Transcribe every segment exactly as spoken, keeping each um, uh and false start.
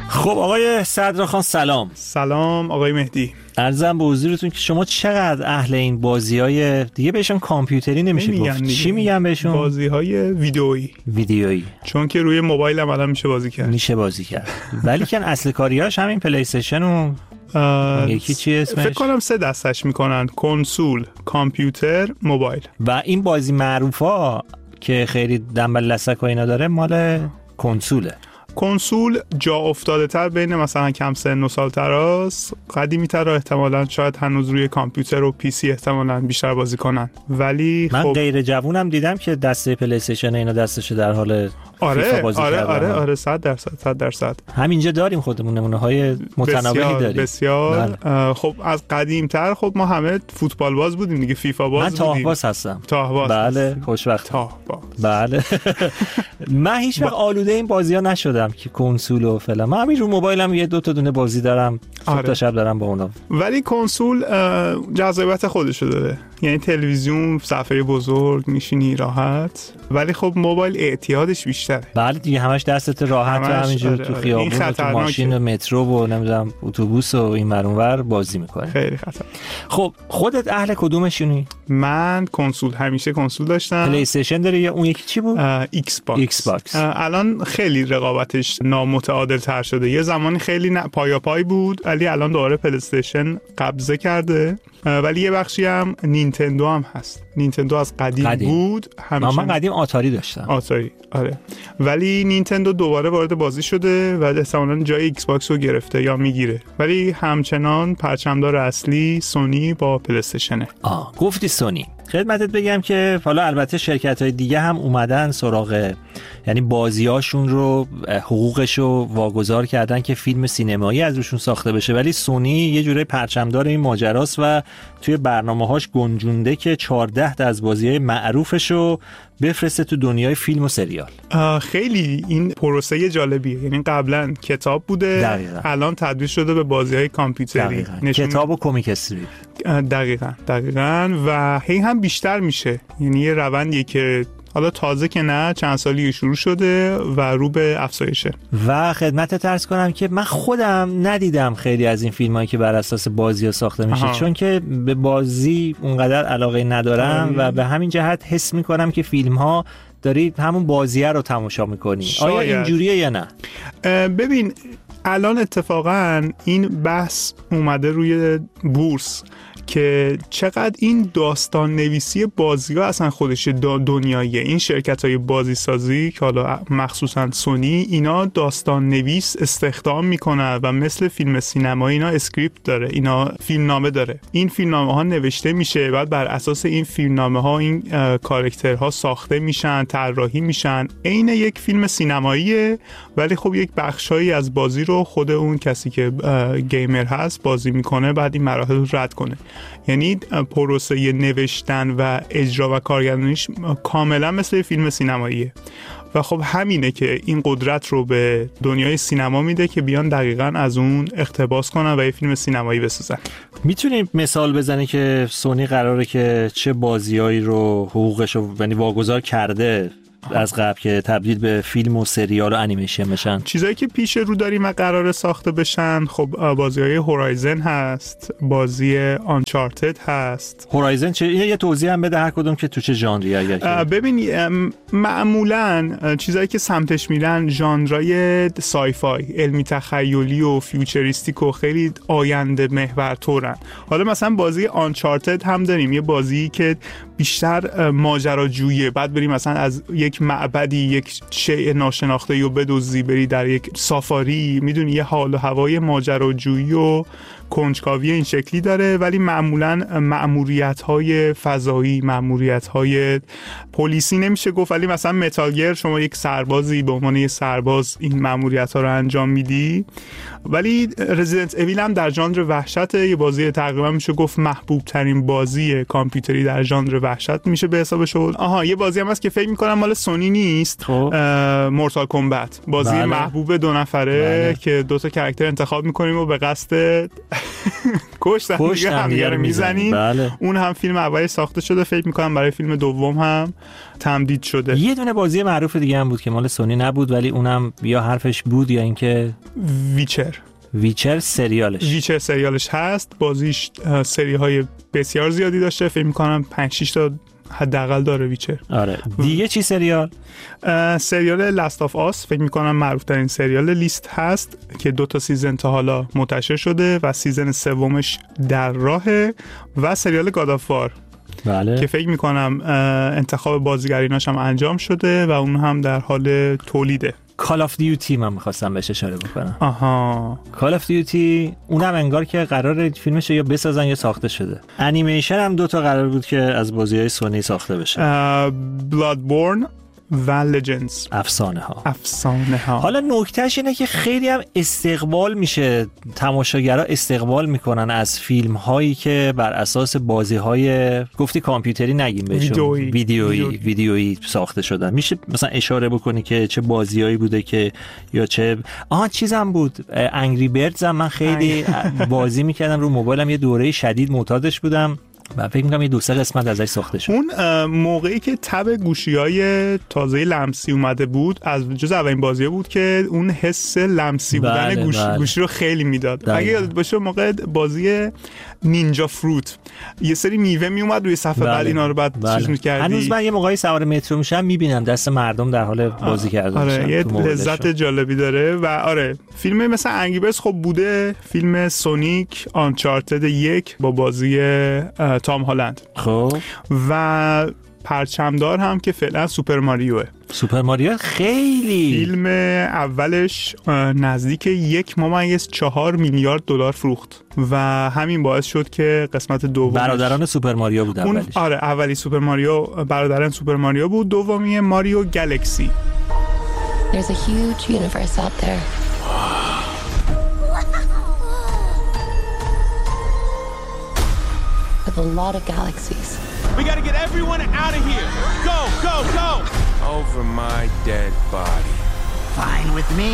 خب آقای صدراخان سلام. سلام آقای مهدی. عرضم به حضورتون که شما چقدر اهل این بازی‌های دیگه بهشون کامپیوتری نمیشه گفت، چی میگن بهشون؟ بازی‌های ویدئویی. ویدئویی. چون که روی موبایل هم الان میشه بازی کرد. میشه بازی کرد. ولی که اصل کاریاش همین پلی استیشن و یکی چی اسمش؟ فکر کنم سه دستش میکنن: کنسول، کامپیوتر، موبایل. و این بازی معروفا که خیلی دنبال لسک و اینا داره مال کنسوله. کنسول جا افتاده تر بین مثلا کم سن و سال تراست، قدیمی تر احتمالاً شاید هنوز روی کامپیوتر و پی سی احتمالاً بیشتر بازی کنن. ولی من خب غیر جوونم دیدم که دسته پلی استیشن اینا دستش در حال آره بازی آره کردن. آره آره صد درصد صد درصد همینجا داریم خودمون نمونه‌های متنوعی داریم. بسیار خب از قدیم‌تر خب ما همه فوتبال باز بودیم دیگه، فیفا باز من بودیم. تاه باز هستم. تاه باز. بله خوشوقت. تاه باز. بله. من هیچ وقت آلوده این بازی‌ها نشدم که کنسول و فلان. من همین رو موبایلم یه دو تا دونه بازی دارم. صبح تا شب دارم با اونا. ولی کنسول جذابیت خودشو داره. یعنی تلویزیون، صفحه بزرگ، میشینی راحت. ولی خب موبایل اعتیادش بیشتره. بله دیگه همش دستت راحت و همینجور آره تو آره. خیابون و تو ماشین و مترو و نمیدونم اتوبوس و این ور اونور بازی میکنه. خیلی خطر. خب خودت اهل کدومشونی؟ من کنسول، همیشه کنسول داشتم. پلی استیشن داری یا اون یکی چی بود؟ ایکس باکس. ایکس باکس. الان خیلی رقابتش نامتعادل تر شده. یه زمانی خیلی پایا پای بود ولی الان دوباره پلی استیشن قبضه کرده. ولی یه بخشی هم نینتندو هم هست. نینتندو از قدیم, قدیم. بود. همیشه من قدیم آتاری داشتم. آتاری آره. ولی نینتندو دوباره وارد بازی شده و احتمالاً جای ایکس باکس رو گرفته یا میگیره. ولی همچنان پرچمدار اصلی سونی با پلی استیشنه. آه گفتی سونی. خدمتت بگم که حالا البته شرکت‌های دیگه هم اومدن سراغ، یعنی بازیاشون رو حقوقش رو واگذار کردن که فیلم سینمایی از روشون ساخته بشه، ولی سونی یه جوری پرچمدار این ماجراست و توی برنامه‌هاش گنجونده که چهارده تا از بازی‌های معروفش رو بفرسته تو دنیای فیلم و سریال. خیلی این پروسه جالبیه. یعنی قبلا کتاب بوده، دقیقا. الان تبدیل شده به بازی‌های کامپیوتری. نشون... کتاب و کمیک استریپ. دقیقاً دقیقاً و هی هم بیشتر میشه. یعنی یه روندیه که حالا تازه که نه چند سالی شروع شده و رو به افزایشه. و خدمتت عرض کنم که من خودم ندیدم خیلی از این فیلمایی که بر اساس بازی‌ها ساخته میشه. آها. چون که به بازی اونقدر علاقه ندارم و به همین جهت حس میکنم که فیلم‌ها داری همون بازیه رو تماشا میکنی. شاید. آیا اینجوریه یا نه؟ ببین الان اتفاقا این بحث اومده روی بورس که چقدر این داستان نویسی بازی‌ها اصلا خودش دنیاییه. این شرکت‌های بازی سازی که حالا مخصوصا سونی، اینا داستان نویس استخدام میکنن و مثل فیلم سینمایی اینا اسکریپت داره، اینا فیلمنامه داره. این فیلمنامه ها نوشته میشه، بعد بر اساس این فیلمنامه ها این کاراکترها ساخته میشن، طراحی میشن. عین یک فیلم سینماییه ولی خب یک بخشایی از بازی رو خود اون کسی که گیمر هست بازی میکنه، بعد این مراحل رو رد کنه. یعنی پروسه نوشتن و اجرا و کارگردانیش کاملا مثل فیلم سینماییه و خب همینه که این قدرت رو به دنیای سینما میده که بیان دقیقاً از اون اقتباس کنن و یه فیلم سینمایی بسازن. میتونیم مثال بزنی که سونی قراره که چه بازیایی رو حقوقش رو یعنی واگذار کرده از قبل که تبدیل به فیلم و سریال و انیمیشن بشن؟ چیزایی که پیش رو داریم و قراره ساخته بشن، خب بازی‌های هورایزن هست، بازی آنچارتد هست. هورایزن چه؟ یه توضیح هم بده هر کدوم که تو چه ژانری اگر که. ببین معمولاً چیزایی که سمتش میرن ژانرای سایفای، علمی تخیلی و فیوچریستیک و خیلی آینده محورترن. حالا مثلا بازی آنچارتد هم داریم، یه بازی که بیشتر ماجراجویی، بعد بریم مثلا از یک معبدی یک شیء ناشناخته رو بدزدی، بری در یک سافاری، میدونی یه حال و هوای ماجراجویی و کنجکاوی این شکلی داره. ولی معمولاً مأموریت‌های فضایی، مأموریت‌های پلیسی نمیشه گفت، ولی مثلا متال گیر شما یک سربازی به عنوان یک سرباز این مأموریت‌ها رو انجام میدی. ولی رزیدنت اویل هم در ژانر وحشت، یه بازی تقریبا میشه گفت محبوب ترین بازی کامپیوتری در ژانر وحشت میشه به حسابش. آها یه بازی هم هست که فکر می‌کنم مال سونی نیست، مورتال کامبت، بازی بله. محبوب دو نفره بله. که دو تا کاراکتر انتخاب می‌کنیم و به قصد کشتن دیگه همدیگه رو میزنیم. بله. اون هم فیلم اولی ساخته شده، فکر میکنم برای فیلم دوم هم تمدید شده. یه دونه بازی معروف دیگه هم بود که مال سونی نبود ولی اونم یا حرفش بود یا اینکه ویچر ویچر سریالش ویچر سریالش هست. بازیش سری های بسیار زیادی داشته، فکر میکنم پنج شش تا حداقل داره ویچر. آره دیگه چی سریال؟ سریال لاست آف آس فکر میکنم معروف ترین سریال لیست هست که دو تا سیزن تا حالا منتشر شده و سیزن سومش در راهه. و سریال گاد آف وار بله. که فکر میکنم انتخاب بازیگریناش هم انجام شده و اون هم در حال تولیده. کال آف دیوتی من می‌خواستم بهش اشاره بکنم. آها کال آف دیوتی اونم انگار که قراره فیلمش یا بسازن یا ساخته شده. انیمیشن هم دو تا قرار بود که از بازی‌های سونی ساخته بشه. بلادبورن و لجندز، افسانه ها افسانه ها. حالا نکتهش اینه که خیلی هم استقبال میشه، تماشاگرها استقبال میکنن از فیلم هایی که بر اساس بازی های گفتی کامپیوتری نگیم بهشون ویدیویی ویدیویی ویدیویی ساخته شدن. میشه مثلا اشاره بکنی که چه بازیایی بوده که یا چه آها چیزم بود انگری بردز هم من خیلی بازی میکردم رو موبایلم، یه دوره شدید معتادش بودم و فکر می‌کنم یه دو سه قسمت ازش ساخته شد. اون موقعی که تب گوشی‌های تازه لمسی اومده بود، از جز اولین بازی‌ها بود که اون حس لمسی بودن بله گوش... بله. گوشی رو خیلی میداد. اگه یادت باشه موقع بازی نینجا فروت یه سری میوه می اومد روی صفحه بله. بعد اینا رو بعد بله. چیز می‌کردی. هنوز من یه موقعی سوار مترو میشم می‌بینم دست مردم در حال بازی کردن. آره یه لذت جالبی داره. و آره فیلم مثلا انگری برز خب بوده، فیلم سونیک آنچارتد یک با بازی تام هالند خب و پرچمدار هم که فعلا سوپر ماریوه. سوپر ماریو خیلی فیلم اولش نزدیک یک ممیز چهار میلیارد دلار فروخت و همین باعث شد که قسمت دوم برادران سوپر ماریو بود اون اولیش. آره اولی سوپر ماریو برادران سوپر ماریو بود، دومی ماریو گلکسی. There's a huge universe out there. With a lot of galaxies. We gotta get everyone out of here. Go, go, go! Over my dead body. Fine with me.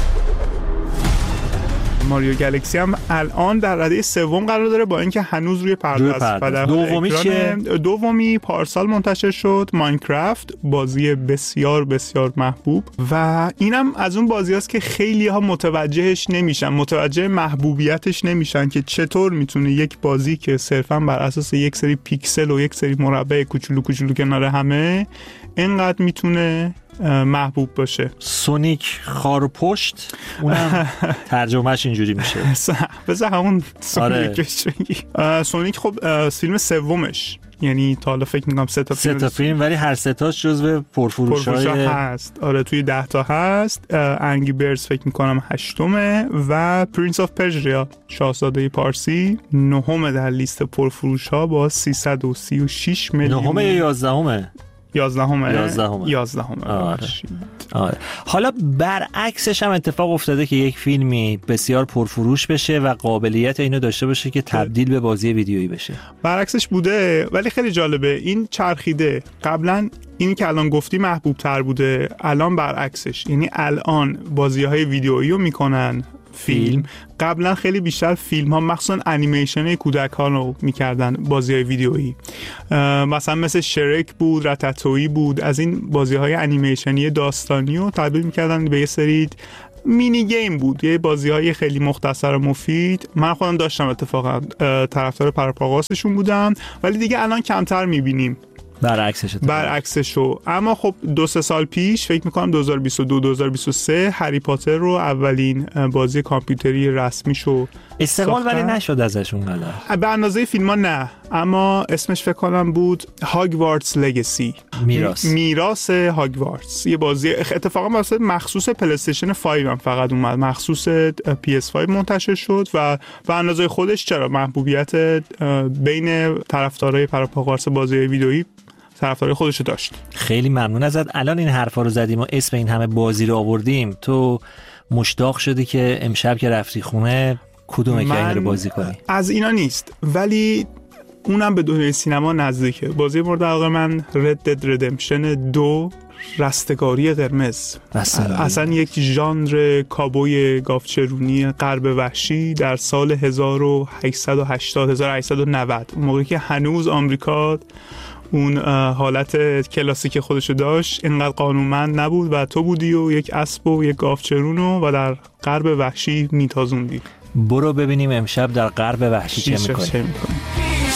ماریو گلکسی هم الان در رده سوم قرار داره با اینکه هنوز روی پرده است. دومی چیه؟ دومی پارسال منتشر شد، ماینکرافت، بازی بسیار بسیار محبوب و اینم از اون بازی هست که خیلی ها متوجهش نمیشن، متوجه محبوبیتش نمیشن که چطور میتونه یک بازی که صرفا بر اساس یک سری پیکسل و یک سری مربع کوچولو کوچولو کنار همه اینقدر میتونه محبوب باشه. سونیک خارپشت اونم ترجمهش اینجوری میشه. بذار همون سونیکش بگی. سونیک خب فیلم سومش، یعنی تا حالا فکر می‌کنم سه تا فیلم سه تا فیلم ولی هر سه تاش جزو پرفروش‌های هست. آره توی ده تا هست. انگری برز فکر می‌کنم هشتمه و پرنس آف پرژیا شاهزاده پارسی نهمه در لیست پرفروش‌ها با سیصد و سی و شش میلیون. نهمه یا یازدهمه؟ یازدهمه یازدهمه یازدهمه آره. آره. حالا برعکسش هم اتفاق افتاده که یک فیلمی بسیار پرفروش بشه و قابلیت اینو داشته باشه که تبدیل به بازی ویدیویی بشه. برعکسش بوده ولی خیلی جالبه این چرخیده. قبلا اینی که الان گفتی محبوب تر بوده، الان برعکسش، یعنی الان بازی‌های ویدیویی رو میکنن فیلم. قبلا خیلی بیشتر فیلم ها مخصوصا انیمیشن کودک ها رو میکردن بازی های ویدیویی، مثلا مثل شرک بود، رتاتویی بود، از این بازی های انیمیشنی داستانی رو تبدیل میکردن به یه سری مینی گیم بود، یه بازی های خیلی مختصر و مفید. من خودم داشتم اتفاقا طرفدار پرپاگاسشون بودم ولی دیگه الان کمتر میبینیم. برعکسش برعکسشو. اما خب دو سه سال پیش فکر میکنم دو هزار و بیست و دو دو هزار و بیست و سه هری پاتر رو اولین بازی کامپیوتری رسمی شو استقبال ولی نشد ازشون قدر به اندازه فیلم ها نه، اما اسمش فکر کنم بود هاگوارتس لگسی، میراث میراث هاگوارتس. یه بازی اتفاقا واسه مخصوص پلی استیشن پنج هم فقط اومد، مخصوص پی اس پنج منتشر شد و به اندازه خودش چرا محبوبیت بین طرفدارای پرپاگاس بازی ویدیویی طرفدارای خودش داشت. خیلی ممنون ازت. الان این حرفا رو زدیم و اسم این همه بازی رو آوردیم، تو مشتاق شدی که امشب که رفتی خونه کدوم که این رو بازی کنی؟ از اینا نیست ولی اونم به دنیای سینما نزدیکه. بازی مورد علاقه من رد دد ردمپشن دو رستگاری قرمز. رستگاری. اصلا یک ژانر کابوی گاوچرونی غرب وحشی در سال هزار و هشتصد و هشتاد هزار و هشتصد و نود، موقعی که هنوز آمریکا اون حالت کلاسیک خودشو داشت، اینقدر قانونمند نبود و تو بودی و یک اسب و یک گاوچرونو و در غرب وحشی میتازوندی. برو ببینیم امشب در غرب وحشی چه میکنی.